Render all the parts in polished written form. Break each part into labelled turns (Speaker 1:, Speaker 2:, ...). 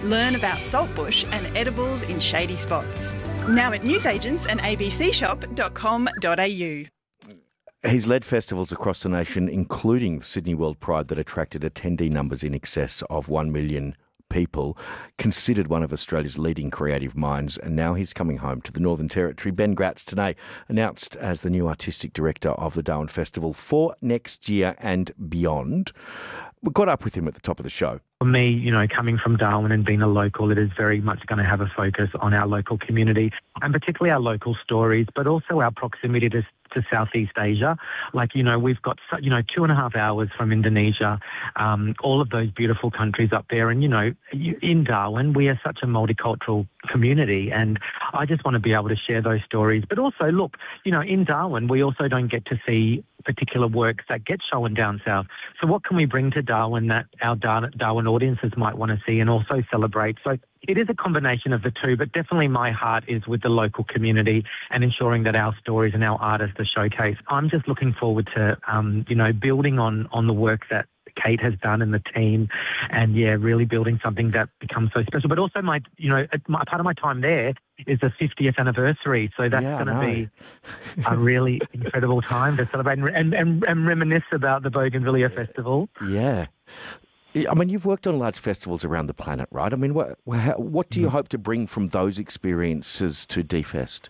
Speaker 1: Learn about saltbush and edibles in shady spots. Now at newsagents and abcshop.com.au.
Speaker 2: He's led festivals across the nation, including Sydney World Pride, that attracted attendee numbers in excess of 1 million people, considered one of Australia's leading creative minds, and now he's coming home to the Northern Territory. Ben Gratz today announced as the new artistic director of the Darwin Festival for next year and beyond. We got up with him at the top of the show.
Speaker 3: For me, coming from Darwin and being a local, it is very much going to have a focus on our local community and particularly our local stories, but also our proximity to Southeast Asia. We've got, 2.5 hours from Indonesia, all of those beautiful countries up there. And, in Darwin, we are such a multicultural community, and I just want to be able to share those stories. But also, look, in Darwin, we also don't get to see particular works that get shown down south. So what can we bring to Darwin that our Darwin audiences might want to see and also celebrate? So it is a combination of the two, but definitely my heart is with the local community and ensuring that our stories and our artists are showcased. I'm just looking forward to, building on the work that Kate has done and the team, and really building something that becomes so special. But also my part of my time there is the 50th anniversary, so that's going to be a really incredible time to celebrate and reminisce about the Bougainvillea Festival.
Speaker 2: Yeah. I mean, you've worked on large festivals around the planet, right? I mean, what do you hope to bring from those experiences to DFest?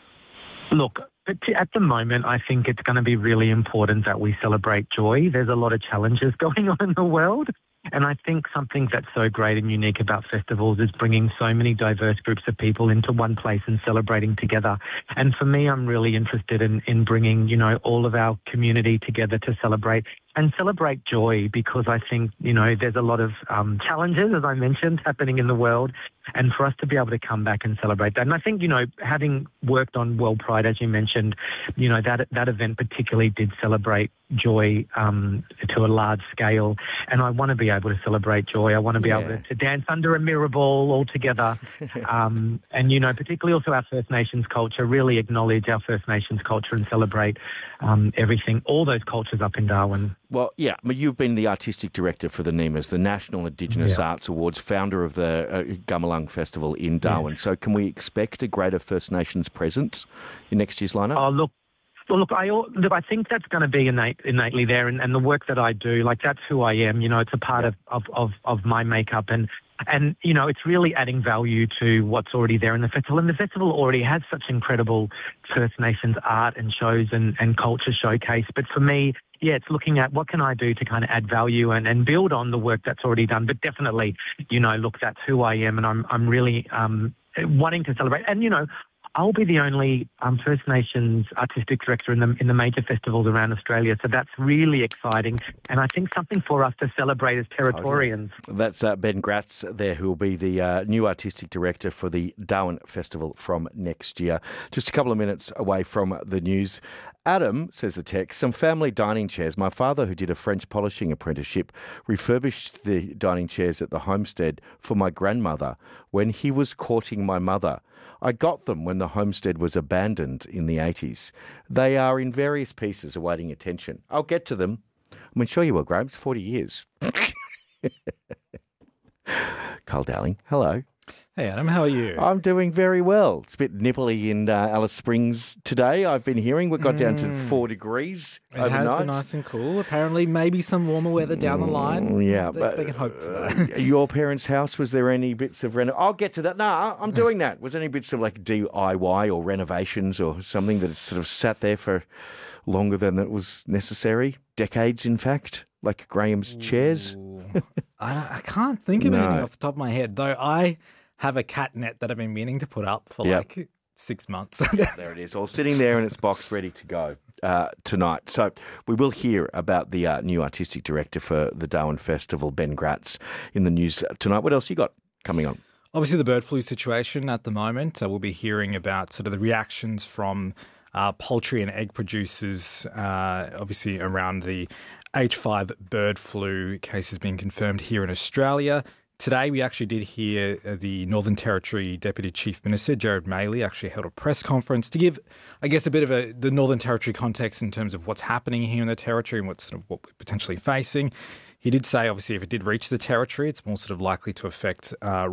Speaker 3: Look, at the moment, I think it's going to be really important that we celebrate joy. There's a lot of challenges going on in the world. And I think something that's so great and unique about festivals is bringing so many diverse groups of people into one place and celebrating together. And for me, I'm really interested in bringing, all of our community together to celebrate joy, because I think, there's a lot of challenges, as I mentioned, happening in the world. And for us to be able to come back and celebrate that. And I think, having worked on World Pride, as you mentioned, that event particularly did celebrate joy to a large scale. And I want to be able to celebrate joy. I want to be able to dance under a mirror ball all together. And, particularly also our First Nations culture, really acknowledge our First Nations culture and celebrate everything, all those cultures up in Darwin.
Speaker 2: Well, yeah, I mean, you've been the artistic director for the NIMAs, the National Indigenous Arts Awards, founder of the Gumalung Festival in Darwin. So can we expect a greater First Nations presence in next year's lineup?
Speaker 3: Oh, I think that's going to be innately there, and the work that I do, that's who I am. It's a part of my makeup, and it's really adding value to what's already there in the festival. And the festival already has such incredible First Nations art and shows and culture showcase. But for me, it's looking at what can I do to kind of add value and build on the work that's already done. But definitely, that's who I am, and I'm really wanting to celebrate. And I'll be the only First Nations artistic director in the major festivals around Australia, so that's really exciting, and I think something for us to celebrate as Territorians.
Speaker 2: That's Ben Gratz there, who will be the new artistic director for the Darwin Festival from next year. Just a couple of minutes away from the news. Adam, says the text, some family dining chairs. My father, who did a French polishing apprenticeship, refurbished the dining chairs at the homestead for my grandmother when he was courting my mother. I got them when the homestead was abandoned in the 80s. They are in various pieces awaiting attention. I'll get to them. I mean, sure you will, Graham. 40 years. Carl Dowling, hello.
Speaker 4: Hey, Adam, how are you?
Speaker 2: I'm doing very well. It's a bit nipply in Alice Springs today, I've been hearing. We got down to 4 degrees overnight.
Speaker 4: It has been nice and cool. Apparently, maybe some warmer weather down the line.
Speaker 2: Yeah.
Speaker 4: They can hope for that.
Speaker 2: Your parents' house, was there any bits of I'll get to that. No, I'm doing that. Was there any bits of DIY or renovations or something that sort of sat there for longer than it was necessary? Decades, in fact? Like Graham's chairs?
Speaker 4: I can't think of anything off the top of my head, though. I have a cat net that I've been meaning to put up for 6 months.
Speaker 2: There it is, all sitting there in its box ready to go tonight. So we will hear about the new artistic director for the Darwin Festival, Ben Gratz, in the news tonight. What else you got coming on?
Speaker 4: Obviously, the bird flu situation at the moment. We'll be hearing about sort of the reactions from poultry and egg producers, obviously around the H5 bird flu cases being confirmed here in Australia. Today, we actually did hear the Northern Territory Deputy Chief Minister, Gerard Maley, actually held a press conference to give, I guess, a bit of the Northern Territory context in terms of what's happening here in the Territory and what we're potentially facing. He did say, obviously, if it did reach the Territory, it's more sort of likely to affect